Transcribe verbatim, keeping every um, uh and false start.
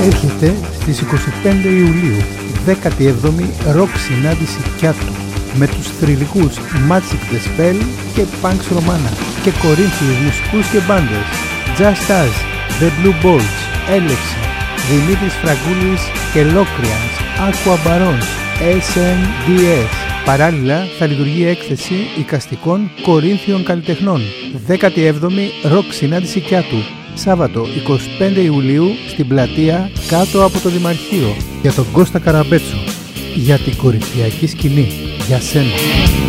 Έρχεται στις είκοσι πέντε Ιουλίου, δέκατη έβδομη ροκ συνάντηση Κιάτου, με τους θρυλικούς Magic the Spell και Punks Romana και κορίνθιους μουσικούς και μπάντες Just Us, The Blue Balls, Έλεξη, Δημήτρης Φραγκούλης και Locrians, Aqua Barons, ες εν ντι ες. Παράλληλα θα λειτουργεί έκθεση εικαστικών κορίνθιων καλλιτεχνών. δέκατη έβδομη ροκ συνάντηση Κιάτου, Σάββατο εικοστή πέμπτη Ιουλίου στην πλατεία κάτω από το Δημαρχείο. Για τον Κώστα Καραμπέτσο, για την κορυφιακή σκηνή, για σένα.